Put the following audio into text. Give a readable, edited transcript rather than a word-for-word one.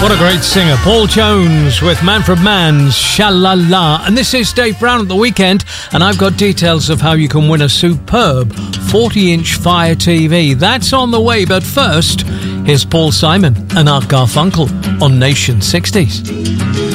What a great singer. Paul Jones with Manfred Mann's Sha-La-La. And this is Dave Brown at the weekend, and I've got details of how you can win a superb 40-inch Fire TV. That's on the way, but first, here's Paul Simon and Art Garfunkel on Nation 60s.